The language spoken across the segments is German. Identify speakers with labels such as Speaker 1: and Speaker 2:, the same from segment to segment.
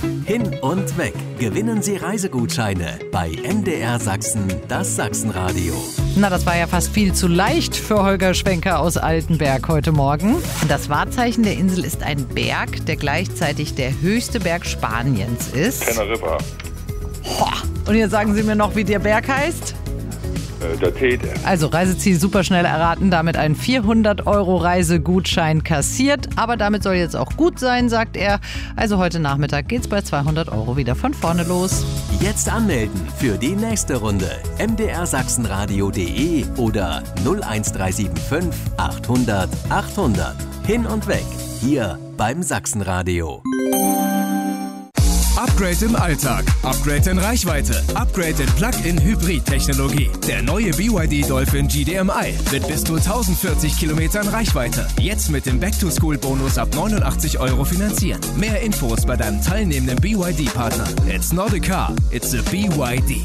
Speaker 1: Hin und weg. Gewinnen Sie Reisegutscheine bei MDR Sachsen, das Sachsenradio.
Speaker 2: Na, das war ja fast viel zu leicht für Holger Schwenker aus Altenberg heute Morgen. Das Wahrzeichen der Insel ist ein Berg, der gleichzeitig der höchste Berg Spaniens ist.
Speaker 3: Teneriffa.
Speaker 2: Und jetzt sagen Sie mir noch, wie der Berg heißt?
Speaker 3: Der Tete.
Speaker 2: Also Reiseziel super schnell erraten, damit ein 400 € Reisegutschein kassiert. Aber damit soll jetzt auch gut sein, sagt er. Also heute Nachmittag geht's bei 200 € wieder von vorne los.
Speaker 1: Jetzt anmelden für die nächste Runde. mdrsachsenradio.de oder 01375 800 800. Hin und weg. Hier beim Sachsenradio.
Speaker 4: Upgrade im Alltag, Upgrade in Reichweite, Upgrade in Plug-in-Hybrid-Technologie. Der neue BYD Dolphin GDMI mit bis zu 1040 Kilometern Reichweite. Jetzt mit dem Back-to-School-Bonus ab 89 € finanzieren. Mehr Infos bei deinem teilnehmenden BYD-Partner. It's not a car, it's a BYD.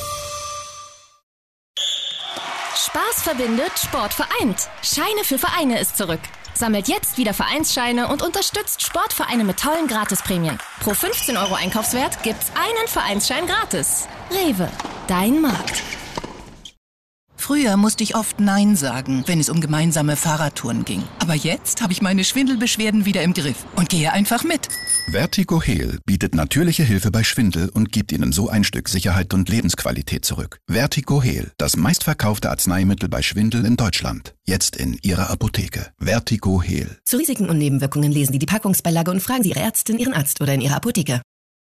Speaker 5: Spaß verbindet, Sport vereint. Scheine für Vereine ist zurück. Sammelt jetzt wieder Vereinsscheine und unterstützt Sportvereine mit tollen Gratisprämien. Pro 15 € Einkaufswert gibt's einen Vereinsschein gratis. Rewe, dein Markt.
Speaker 6: Früher musste ich oft Nein sagen, wenn es um gemeinsame Fahrradtouren ging. Aber jetzt habe ich meine Schwindelbeschwerden wieder im Griff und gehe einfach mit.
Speaker 7: Vertigo Heal bietet natürliche Hilfe bei Schwindel und gibt Ihnen so ein Stück Sicherheit und Lebensqualität zurück. Vertigo Heal, das meistverkaufte Arzneimittel bei Schwindel in Deutschland. Jetzt in Ihrer Apotheke. Vertigo Heal.
Speaker 8: Zu Risiken und Nebenwirkungen lesen Sie die Packungsbeilage und fragen Sie Ihre Ärztin, Ihren Arzt oder in Ihrer Apotheke.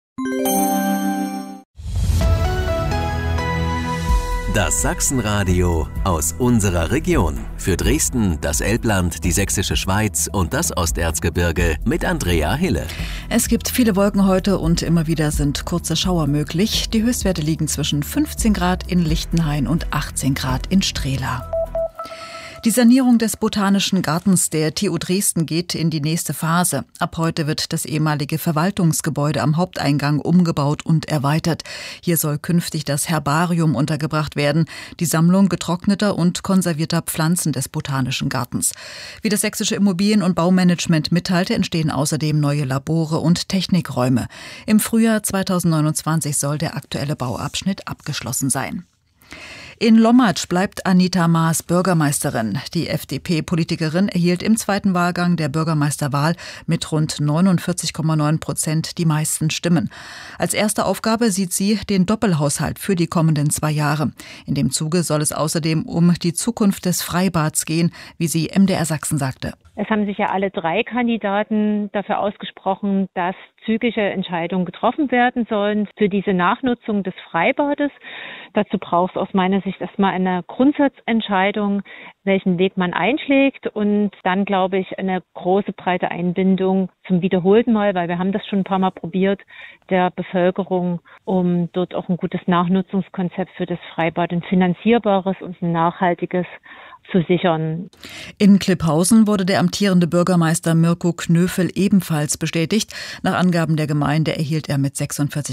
Speaker 1: Das Sachsenradio aus unserer Region. Für Dresden, das Elbland, die Sächsische Schweiz und das Osterzgebirge mit Andrea Hille.
Speaker 9: Es gibt viele Wolken heute und immer wieder sind kurze Schauer möglich. Die Höchstwerte liegen zwischen 15 Grad in Lichtenhain und 18 Grad in Strehla. Die Sanierung des Botanischen Gartens der TU Dresden geht in die nächste Phase. Ab heute wird das ehemalige Verwaltungsgebäude am Haupteingang umgebaut und erweitert. Hier soll künftig das Herbarium untergebracht werden, die Sammlung getrockneter und konservierter Pflanzen des Botanischen Gartens. Wie das Sächsische Immobilien- und Baumanagement mitteilte, entstehen außerdem neue Labore und Technikräume. Im Frühjahr 2029 soll der aktuelle Bauabschnitt abgeschlossen sein. In Lommatsch bleibt Anita Maas Bürgermeisterin. Die FDP-Politikerin erhielt im zweiten Wahlgang der Bürgermeisterwahl mit rund 49,9% die meisten Stimmen. Als erste Aufgabe sieht sie den Doppelhaushalt für die kommenden 2 Jahre. In dem Zuge soll es außerdem um die Zukunft des Freibads gehen, wie sie MDR Sachsen sagte.
Speaker 10: Es haben sich ja alle 3 Kandidaten dafür ausgesprochen, dass zügige Entscheidungen getroffen werden sollen für diese Nachnutzung des Freibades. Dazu braucht es aus meiner Sicht erstmal eine Grundsatzentscheidung, welchen Weg man einschlägt und dann, glaube ich, eine große, breite Einbindung zum wiederholten Mal, weil wir haben das schon ein paar Mal probiert, der Bevölkerung, um dort auch ein gutes Nachnutzungskonzept für das Freibad, ein finanzierbares und ein nachhaltiges zu sichern.
Speaker 9: In Klipphausen wurde der amtierende Bürgermeister Mirko Knöfel ebenfalls bestätigt. Nach Angaben der Gemeinde erhielt er mit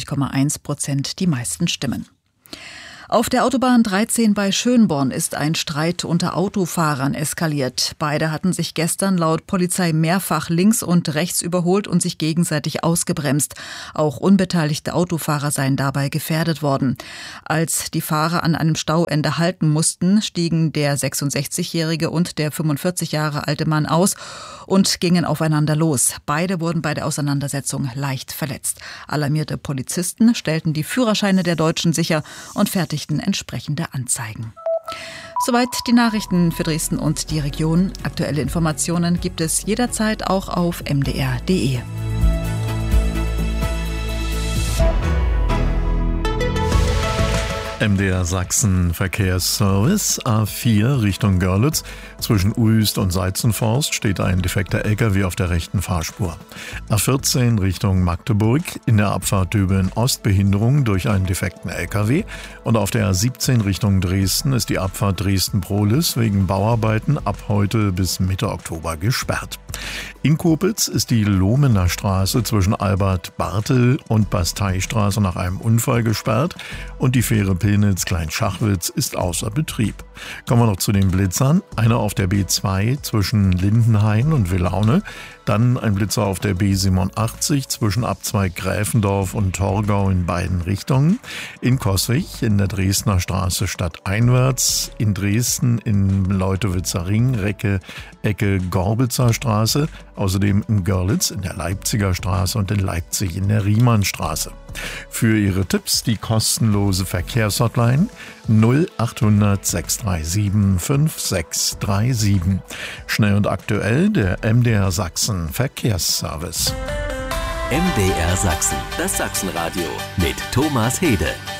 Speaker 9: 46,1% die meisten Stimmen. Auf der Autobahn 13 bei Schönborn ist ein Streit unter Autofahrern eskaliert. Beide hatten sich gestern laut Polizei mehrfach links und rechts überholt und sich gegenseitig ausgebremst. Auch unbeteiligte Autofahrer seien dabei gefährdet worden. Als die Fahrer an einem Stauende halten mussten, stiegen der 66-jährige und der 45 Jahre alte Mann aus und gingen aufeinander los. Beide wurden bei der Auseinandersetzung leicht verletzt. Alarmierte Polizisten stellten die Führerscheine der Deutschen sicher und fertigten entsprechende Anzeigen. Soweit die Nachrichten für Dresden und die Region. Aktuelle Informationen gibt es jederzeit auch auf mdr.de.
Speaker 11: MDR Sachsen Verkehrsservice A4 Richtung Görlitz. Zwischen Uelst und Seizenforst steht ein defekter LKW auf der rechten Fahrspur. A14 Richtung Magdeburg. In der Abfahrt Döbeln Ost Behinderung durch einen defekten LKW. Und auf der A17 Richtung Dresden ist die Abfahrt Dresden-Prohlis wegen Bauarbeiten ab heute bis Mitte Oktober gesperrt. In Kopitz ist die Lohmener Straße zwischen Albert-Bartel und Basteistraße nach einem Unfall gesperrt und die Fähre Pillnitz-Klein-Schachwitz ist außer Betrieb. Kommen wir noch zu den Blitzern. Einer auf der B2 zwischen Lindenhain und Willaune. Dann ein Blitzer auf der B87 zwischen Abzweig Gräfendorf und Torgau in beiden Richtungen. In Coswig in der Dresdner Straße stadteinwärts. In Dresden in Leutewitzer Ring, Ecke Gorbitzer Straße. Außerdem in Görlitz in der Leipziger Straße und in Leipzig in der Riemannstraße. Für Ihre Tipps die kostenlose Verkehrshotline 0800 637 5637. Schnell und aktuell der MDR Sachsen Verkehrsservice.
Speaker 1: MDR Sachsen, das Sachsenradio mit Thomas Hede.